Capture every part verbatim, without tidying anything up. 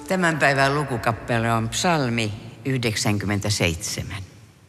Tämän päivän lukukappale on psalmi yhdeksänkymmentäseitsemän.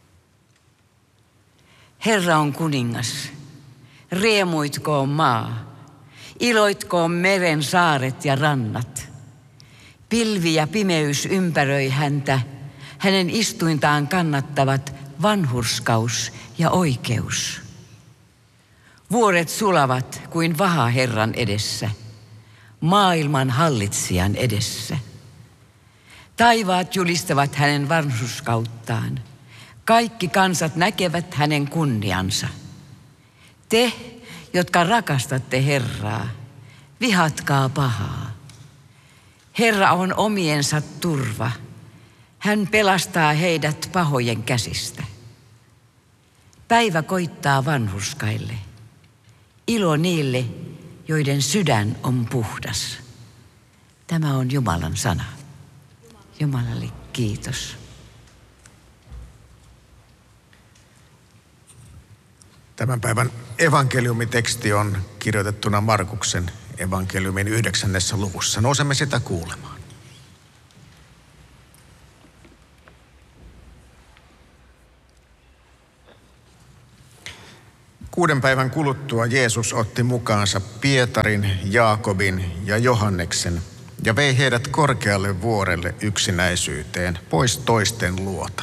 Herra on kuningas, riemuitkoon maa, iloitkoon meren saaret ja rannat. Pilvi ja pimeys ympäröi häntä, hänen istuintaan kannattavat vanhurskaus ja oikeus. Vuoret sulavat kuin vaha Herran edessä, maailman hallitsijan edessä. Taivaat julistavat hänen vanhurskauttaan. Kaikki kansat näkevät hänen kunniansa. Te, jotka rakastatte Herraa, vihatkaa pahaa. Herra on omiensa turva. Hän pelastaa heidät pahojen käsistä. Päivä koittaa vanhurskaille. Ilo niille, joiden sydän on puhdas. Tämä on Jumalan sana. Jumalalle kiitos. Tämän päivän evankeliumiteksti on kirjoitettuna Markuksen evankeliumin yhdeksännessä luvussa. Nousemme sitä kuulemaan. Kuuden päivän kuluttua Jeesus otti mukaansa Pietarin, Jaakobin ja Johanneksen ja vei heidät korkealle vuorelle yksinäisyyteen pois toisten luota.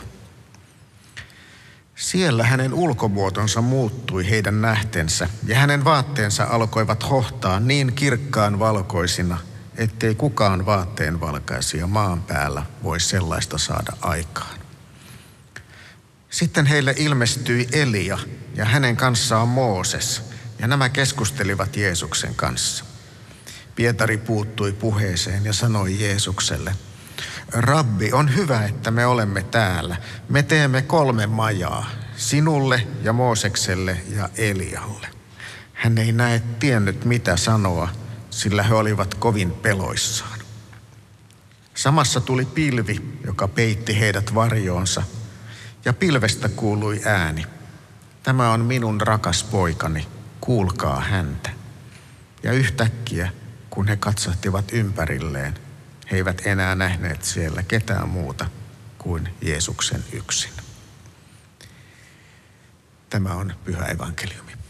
Siellä hänen ulkomuotonsa muuttui heidän nähtensä ja hänen vaatteensa alkoivat hohtaa niin kirkkaan valkoisina, ettei kukaan vaatteen valkaisija maan päällä voi sellaista saada aikaan. Sitten heille ilmestyi Elia ja hänen kanssaan Mooses, ja nämä keskustelivat Jeesuksen kanssa. Pietari puuttui puheeseen ja sanoi Jeesukselle: Rabbi, on hyvä, että me olemme täällä. Me teemme kolme majaa, sinulle ja Moosekselle ja Elialle. Hän ei näe tiennyt mitä sanoa, sillä he olivat kovin peloissaan. Samassa tuli pilvi, joka peitti heidät varjoonsa, ja pilvestä kuului ääni: Tämä on minun rakas poikani, kuulkaa häntä. Ja yhtäkkiä, kun he katsahtivat ympärilleen, he eivät enää nähneet siellä ketään muuta kuin Jeesuksen yksin. Tämä on pyhä evankeliumi.